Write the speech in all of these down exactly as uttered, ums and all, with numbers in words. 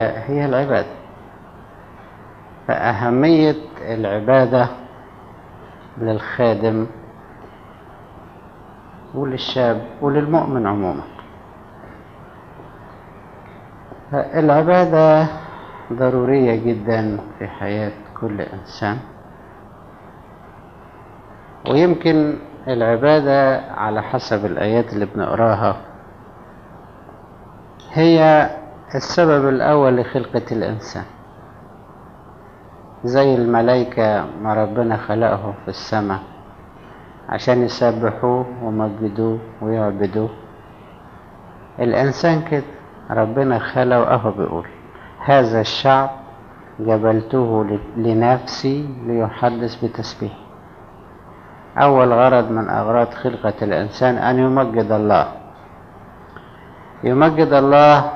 هي العبادة. فأهمية العبادة للخادم وللشاب وللمؤمن عموما. العبادة ضرورية جدا في حياة كل إنسان، ويمكن العبادة على حسب الآيات اللي بنقراها هي السبب الأول لخلقة الإنسان. زي الملائكة ما ربنا خلقهم في السماء عشان يسبحوه ومجدوه ويعبدوه، الإنسان كده ربنا خلقه. أهو بيقول هذا الشعب جبلته لنفسي ليحدث بتسبيح. أول غرض من أغراض خلقة الإنسان أن يمجد الله، يمجد الله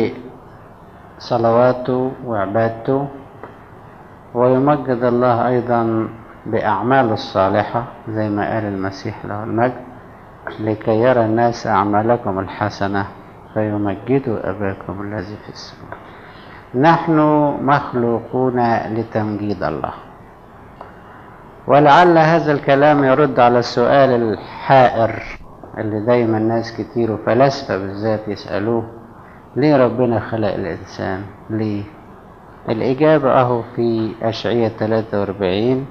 بصلواته وعبادته، ويمجد الله أيضا بأعماله الصالحة زي ما قال المسيح له المجد: لكي يرى الناس أعمالكم الحسنة فيمجدوا أباكم الذي في السماء. نحن مخلوقون لتمجيد الله. ولعل هذا الكلام يرد على السؤال الحائر اللي دايما الناس كتير وفلاسفة بالذات يسألوه: ليه ربنا خلق الإنسان؟ ليه؟ الإجابة أهو في أشعية ثلاثة وأربعين: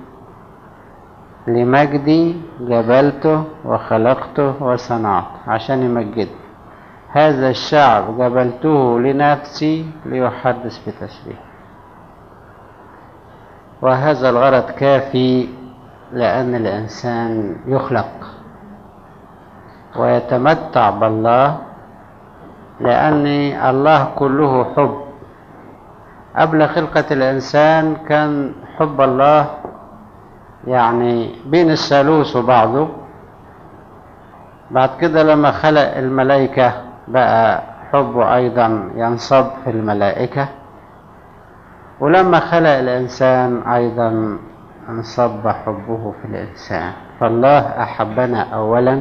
لمجدي جبلته وخلقته وصنعته، عشان يمجد. هذا الشعب جبلته لنفسي ليحدث بتسبيح. وهذا الغرض كافي، لأن الإنسان يخلق ويتمتع بالله، لأن الله كله حب. قبل خلقة الإنسان كان حب الله يعني بين الثالوث وبعضه. بعد كده لما خلق الملائكة بقى حبه أيضا ينصب في الملائكة، ولما خلق الإنسان أيضا انصب حبه في الإنسان. فالله أحبنا أولا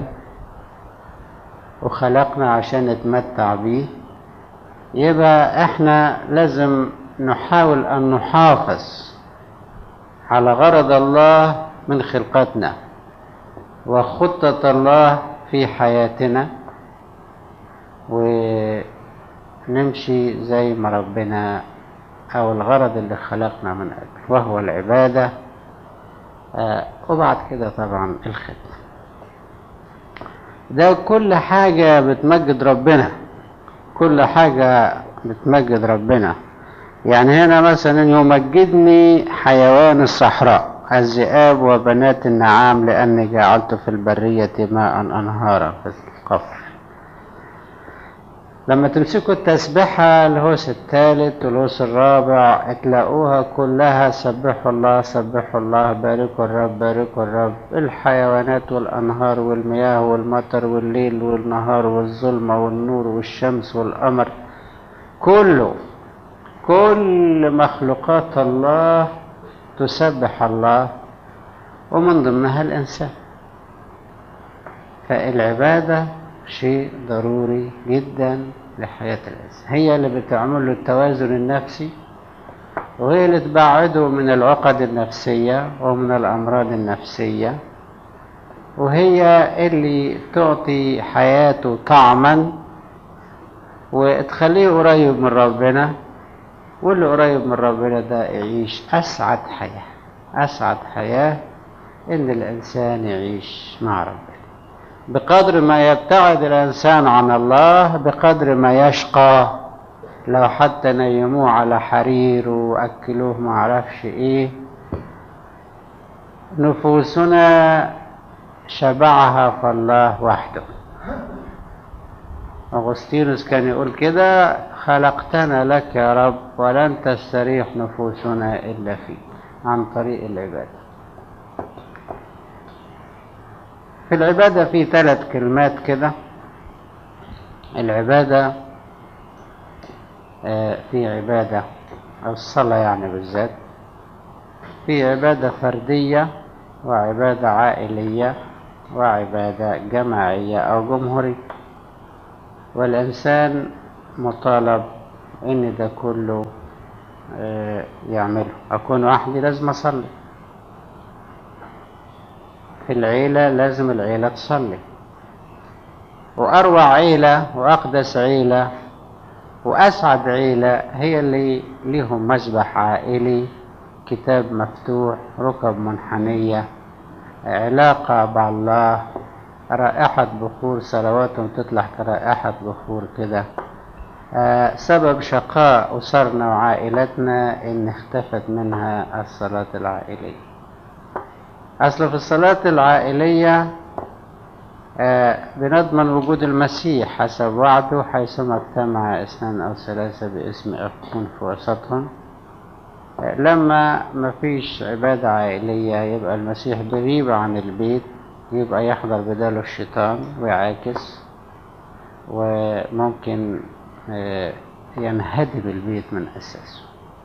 وخلقنا عشان نتمتع بيه. يبقى احنا لازم نحاول أن نحافظ على غرض الله من خلقتنا وخطة الله في حياتنا، ونمشي زي ما ربنا أو الغرض اللي خلقنا من أجله، وهو العبادة. آه وبعد كده طبعا الخدمة. ده كل حاجة بتمجد ربنا، كل حاجة بتمجد ربنا. يعني هنا مثلا: يمجدني حيوان الصحراء، الذئاب وبنات النعام، لأني جعلت في البرية ماء أنهارا في القفر. لما تمسكوا التسبيحة الهوس الثالث والهوس الرابع تلاقوها كلها: سبحوا الله سبحوا الله، باركوا الرب باركوا الرب. الحيوانات والأنهار والمياه والمطر والليل والنهار والظلمة والنور والشمس والقمر، كله كل مخلوقات الله تسبح الله، ومن ضمنها الإنسان. فالعبادة شيء ضروري جدا لحياة الإنسان، هي اللي بتعمل له التوازن النفسي، وهي اللي تبعده من العقد النفسية ومن الأمراض النفسية، وهي اللي تعطي حياته طعما وتخليه قريب من ربنا. واللي قريب من ربنا ده يعيش أسعد حياة. أسعد حياة إن الإنسان يعيش مع ربنا. بقدر ما يبتعد الإنسان عن الله بقدر ما يشقى. لو حتى نيموه على حرير وأكلوه ما عرفش إيه، نفوسنا شبعها فالله وحده. أغسطينوس كان يقول كده: خلقتنا لك يا رب ولن تستريح نفوسنا إلا فيك، عن طريق العبادة. في العبادة في ثلاث كلمات كده. العبادة في عبادة أو الصلاة يعني بالذات، في عبادة فردية وعبادة عائلية وعبادة جماعية أو جمهورية. والإنسان مطالب إن ده كله يعمله. أكون وحدي لازم أصلي، في العيلة لازم العيلة تصلي، وأروع عيلة وأقدس عيلة وأسعد عيلة هي اللي ليهم مسبح عائلي، كتاب مفتوح، ركب منحنية، علاقة مع الله، رائحة بخور، صلواتهم تطلع كرائحة بخور كده. آه سبب شقاء أسرنا وعائلتنا إن اختفت منها الصلاة العائلية. أصل في الصلاة العائلية آه بنضمن وجود المسيح حسب وعده، حيثما اجتمع اثنان أو ثلاثة باسم أكون في وسطهم. آه لما مفيش عبادة عائلية يبقى المسيح بيغيب عن البيت، يبقى يحضر بداله الشيطان ويعاكس، وممكن آه ينهدم البيت من أساسه.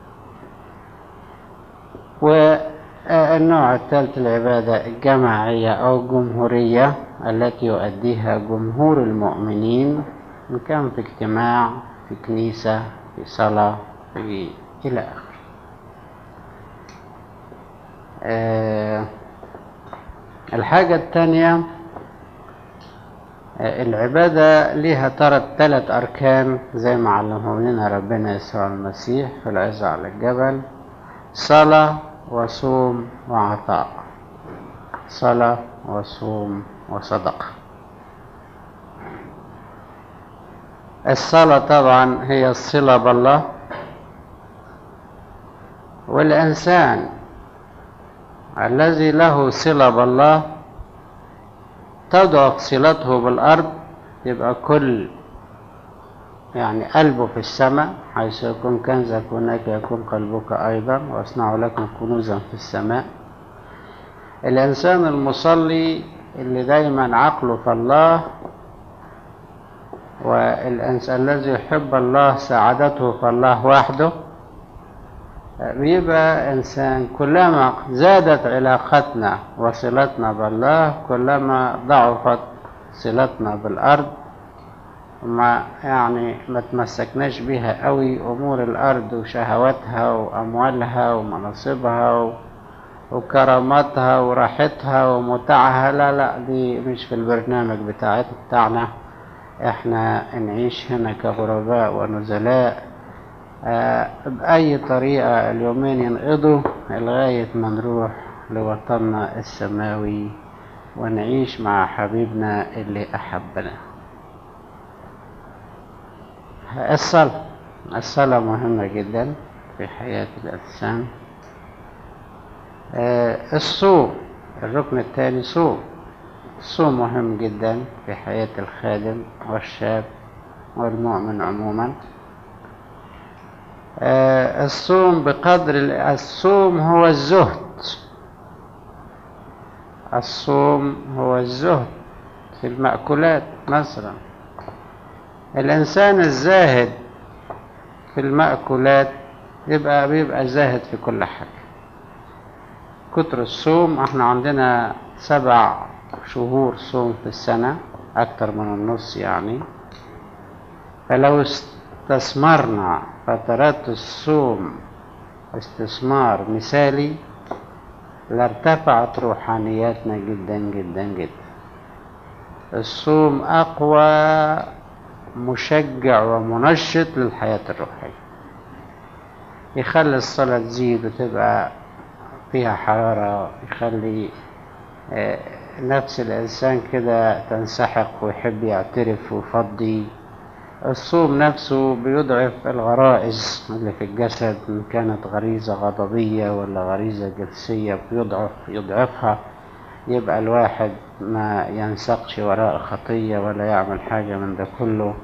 والنوع الثالث العبادة الجماعية أو الجمهورية التي يؤديها جمهور المؤمنين، إن كان في اجتماع، في كنيسة، في صلاة، في إلى آخره. أه الحاجة الثانية، العبادة لها ثلاث أركان زي ما علمهم لنا ربنا يسوع المسيح في العظة على الجبل: صلاة وصوم وعطاء. صلاة وصوم وصدقة. الصلاة طبعا هي الصلة بالله، والإنسان الذي له صلة بالله تضعف صلته بالأرض، يبقى كل يعني قلبه في السماء، حيث يكون كنزك هناك يكون قلبك أيضا، وأصنع لكم كنوزا في السماء. الإنسان المصلي اللي دايما عقله في الله، والإنسان الذي يحب الله سعادته في الله وحده، بيبقى إنسان كلما زادت علاقتنا وصلتنا بالله كلما ضعفت صلتنا بالأرض، ما يعني ما تمسكناش بها قوي أمور الأرض وشهواتها وأموالها ومناصبها وكراماتها وراحتها ومتعها. لا لا دي مش في البرنامج بتاعنا. احنا نعيش هنا كغرباء ونزلاء آه بأي طريقة اليومين ينقضوا لغاية ما نروح لوطننا السماوي ونعيش مع حبيبنا اللي أحبنا. الصلاة الصلاة مهمة جدا في حياة الإنسان. آه الصوم الركن الثاني، صوم. الصوم مهم جدا في حياة الخادم والشاب والمؤمن عموما. آه الصوم بقدر الصوم هو الزهد. الصوم هو الزهد في المأكولات مثلا. الإنسان الزاهد في المأكولات يبقى بيبقى زاهد في كل حاجة. كتر الصوم، احنا عندنا سبع شهور صوم في السنة، أكتر من النص يعني. فلو استثمرنا فترات الصوم استثمار مثالي لارتفعت روحانياتنا جدا جدا جدا. الصوم أقوى مشجع ومنشط للحياة الروحية، يخلي الصلاة تزيد وتبقى فيها حرارة، يخلي نفس الإنسان كده تنسحق ويحب يعترف ويفضي. الصوم نفسه بيضعف الغرائز اللي في الجسد، إن كانت غريزة غضبية ولا غريزة جنسية بيضعف يضعفها، يبقى الواحد ما ينسقش وراء خطية ولا يعمل حاجة من ده كله.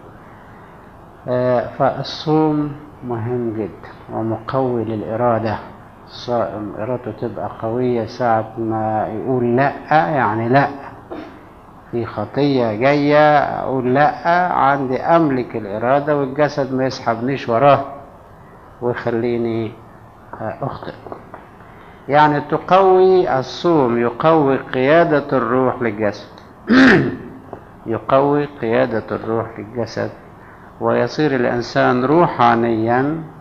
فالصوم مهم جدا ومقوي للإرادة. الصائم إرادته تبقى قوية ساعة ما يقول لا، يعني لا في خطية جاية أقول لا، عندي أملك الإرادة والجسد ما يسحبنيش وراه ويخليني أخطئ. يعني تقوي الصوم يقوي قيادة الروح للجسد يقوي قيادة الروح للجسد ويصير الإنسان روحانيا